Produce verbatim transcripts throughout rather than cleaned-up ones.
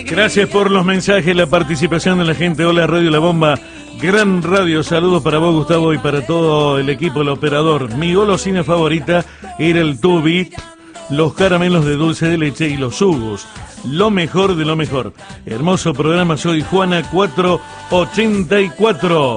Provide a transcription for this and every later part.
Gracias por los mensajes, la participación de la gente. Hola Radio La Bomba, gran radio, saludos para vos Gustavo y para todo el equipo, el operador. Mi golosina favorita era el tubi, los caramelos de dulce de leche y los jugos. Lo mejor de lo mejor. Hermoso programa, soy Juana cuatrocientos ochenta y cuatro.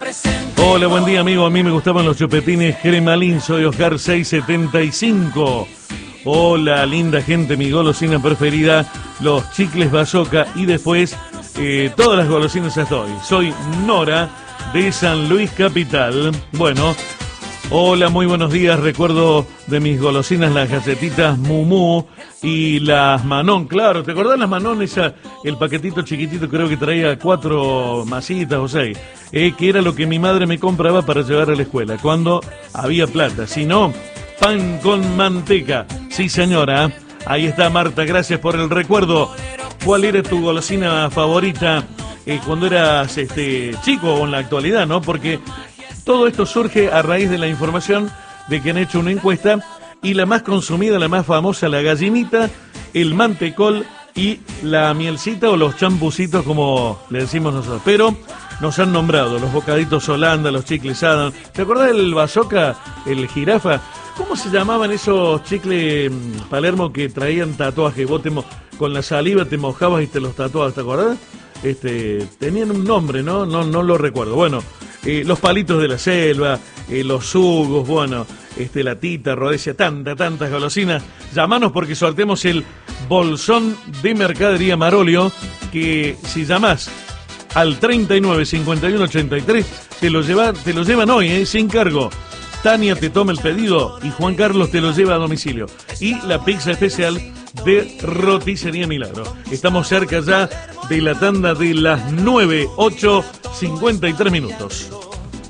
Hola, buen día amigo, a mí me gustaban los chupetines Cremalín, soy Oscar seiscientos setenta y cinco. Hola, linda gente, mi golosina preferida, los chicles Bazooka y después eh, todas las golosinas hasta hoy. Soy Nora de San Luis Capital. Bueno, hola, muy buenos días. Recuerdo de mis golosinas las galletitas Mumú y las Manón. Claro, ¿te acordás las Manón? Esa, el paquetito chiquitito creo que traía cuatro masitas o seis. Eh, que era lo que mi madre me compraba para llevar a la escuela, cuando había plata. Si no, pan con manteca. Sí, señora. Ahí está Marta, gracias por el recuerdo. ¿Cuál era tu golosina favorita eh, cuando eras este, chico o en la actualidad, no? Porque todo esto surge a raíz de la información de que han hecho una encuesta y la más consumida, la más famosa, la gallinita, el mantecol y la mielcita o los champucitos como le decimos nosotros. Pero nos han nombrado los bocaditos Holanda, los chicles Adam. ¿Te acordás del Bazooka, el jirafa? ¿Cómo se llamaban esos chicles Palermo que traían tatuajes? Vos te mo- con la saliva te mojabas y te los tatuabas, ¿te acordás? Este, tenían un nombre, ¿no? No, no lo recuerdo. Bueno, eh, los palitos de la selva, eh, los jugos, bueno, este, la tita, rodecia, tanta, tantas golosinas. Llamanos porque sorteamos el bolsón de mercadería Marolio, que si llamás al treinta y nueve cincuenta y uno ochenta y tres, te lo lleva, te lo llevan hoy, ¿eh? Sin cargo. Tania te toma el pedido y Juan Carlos te lo lleva a domicilio. Y la pizza especial de Roticería Milagro. Estamos cerca ya de la tanda de las nueve, ocho, cincuenta y tres minutos.